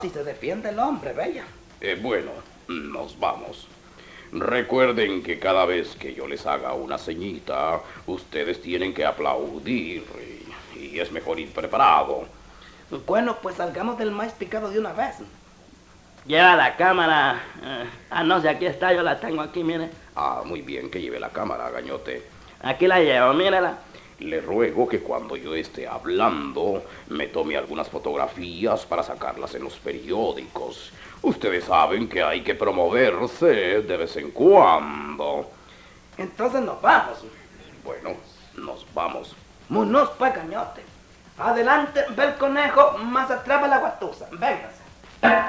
Si se defiende el hombre, bella. Bueno, nos vamos. Recuerden que cada vez que yo les haga una ceñita, ustedes tienen que aplaudir y es mejor ir preparado. Bueno, pues salgamos del maíz picado de una vez. Lleva la cámara. No sé, aquí está, yo la tengo aquí, mire. Ah, muy bien, que lleve la cámara, Gañote. Aquí la llevo, mírela. Le ruego que cuando yo esté hablando me tome algunas fotografías para sacarlas en los periódicos. Ustedes saben que hay que promoverse de vez en cuando. Entonces nos vamos. Bueno, nos vamos. Munos pues, Gañote. Adelante, ve el conejo, más atrás va la guatusa. Véngase.